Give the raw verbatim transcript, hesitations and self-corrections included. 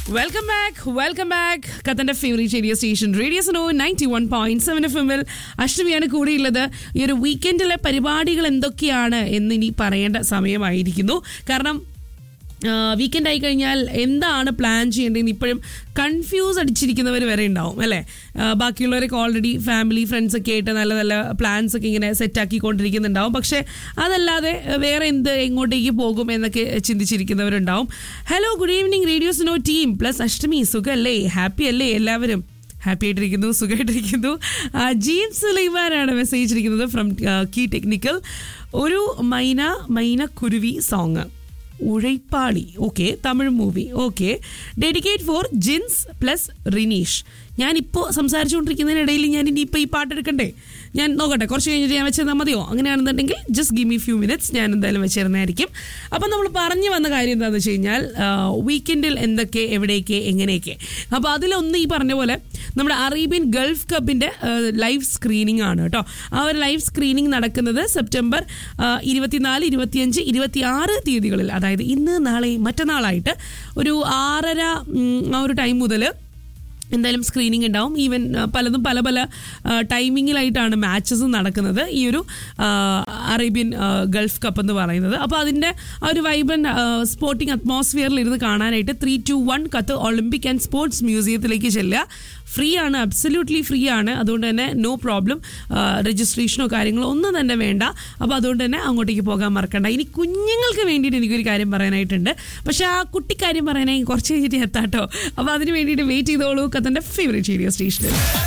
Welcome back welcome back ഖത്തറിന്റെ favourite radio station radio snow ninety one point seven F എമ്മിൽ അഷ്ടമിയാണ് കൂടിയുള്ളത്. ഈ ഒരു വീക്കെൻഡിലെ പരിപാടികൾ എന്തൊക്കെയാണ് എന്ന് ഇനി പറയേണ്ട സമയമായിരിക്കുന്നു. കാരണം വീക്കെൻഡ് ആയി കഴിഞ്ഞാൽ എന്താണ് പ്ലാൻ ചെയ്യേണ്ടതെന്ന് ഇപ്പോഴും കൺഫ്യൂസ് അടിച്ചിരിക്കുന്നവർ വരെ ഉണ്ടാവും അല്ലേ. ബാക്കിയുള്ളവരൊക്കെ ഓൾറെഡി ഫാമിലി ഫ്രണ്ട്സൊക്കെ ആയിട്ട് നല്ല നല്ല പ്ലാൻസ് ഒക്കെ ഇങ്ങനെ സെറ്റാക്കിക്കൊണ്ടിരിക്കുന്നുണ്ടാവും. പക്ഷേ അതല്ലാതെ വേറെ എന്ത് എങ്ങോട്ടേക്ക് പോകും എന്നൊക്കെ ചിന്തിച്ചിരിക്കുന്നവരുണ്ടാവും. Hello, good evening radio snow team plus അഷ്ടമി, സുഖല്ലേ? ഹാപ്പി അല്ലേ എല്ലാവരും? ഹാപ്പി ആയിട്ടിരിക്കുന്നു, സുഖമായിട്ടിരിക്കുന്നു. ജീൻ സുലൈമാനാണ് മെസ്സേജ് ഇരിക്കുന്നത് ഫ്രം കീ ടെക്നിക്കൽ. ഒരു മൈന മൈന കുരുവി song, ഉഴൈപ്പാളി, okay, Tamil movie, okay, dedicate four Jins plus Rineesh. ഞാനിപ്പോൾ സംസാരിച്ചുകൊണ്ടിരിക്കുന്നതിനിടയിൽ ഞാൻ ഇനിയിപ്പോൾ ഈ പാട്ടെടുക്കണ്ടേ? ഞാൻ നോക്കട്ടെ, കുറച്ച് കഴിഞ്ഞിട്ട് ഞാൻ വെച്ചിരുന്നാൽ മതിയോ? അങ്ങനെയാണെന്നുണ്ടെങ്കിൽ just give me few minutes, ഞാൻ എന്തായാലും വെച്ചിരുന്നതായിരിക്കും. അപ്പം നമ്മൾ പറഞ്ഞു വന്ന കാര്യം എന്താണെന്ന് വെച്ച് കഴിഞ്ഞാൽ വീക്കെൻഡിൽ എന്തൊക്കെ, എവിടെയൊക്കെ, എങ്ങനെയൊക്കെ. അപ്പോൾ അതിലൊന്ന് ഈ പറഞ്ഞ പോലെ നമ്മുടെ അറേബ്യൻ ഗൾഫ് കപ്പിൻ്റെ ലൈവ് സ്ക്രീനിങ് ആണ് കേട്ടോ. ആ ഒരു ലൈവ് സ്ക്രീനിങ് നടക്കുന്നത് സെപ്റ്റംബർ ഇരുപത്തിനാല് ഇരുപത്തിയഞ്ച് ഇരുപത്തി ആറ് തീയതികളിൽ, അതായത് ഇന്ന് നാളെ മറ്റന്നാളായിട്ട് ഒരു ആറര ആ ഒരു ടൈം മുതൽ എന്തായാലും സ്ക്രീനിങ് ഉണ്ടാവും. ഈവൻ പലതും പല പല ടൈമിങ്ങിലായിട്ടാണ് മാച്ചസ് നടക്കുന്നത് ഈ ഒരു അറേബ്യൻ ഗൾഫ് കപ്പ് എന്ന് പറയുന്നത്. അപ്പോൾ അതിൻ്റെ ആ ഒരു വൈബ്രന്റ് സ്പോർട്ടിംഗ് അറ്റ്മോസ്ഫിയറിൽ ഇരുന്ന് കാണാനായിട്ട് three to one Qatar Olympic and sports മ്യൂസിയത്തിലേക്ക് ചെല്ലുക. ഫ്രീ ആണ്, അബ്സല്യൂട്ട്ലി ഫ്രീ ആണ്. അതുകൊണ്ട് തന്നെ നോ പ്രോബ്ലം, രജിസ്ട്രേഷനോ കാര്യങ്ങളോ ഒന്നും തന്നെ വേണ്ട. അപ്പോൾ അതുകൊണ്ട് തന്നെ അങ്ങോട്ടേക്ക് പോകാൻ മറക്കണ്ട. ഇനി കുഞ്ഞുങ്ങൾക്ക് വേണ്ടിയിട്ട് എനിക്കൊരു കാര്യം പറയാനായിട്ടുണ്ട്. പക്ഷേ ആ കുട്ടിക്കാര്യം പറയാനായി കുറച്ച് കഴിഞ്ഞിട്ട് എത്താട്ടോ. അപ്പോൾ അതിന് വേണ്ടിയിട്ട് വെയിറ്റ് ചെയ്തോളൂ ഖത്തറിൻ്റെ ഫേവറേറ്റ് റേഡിയോ സ്റ്റേഷനിൽ.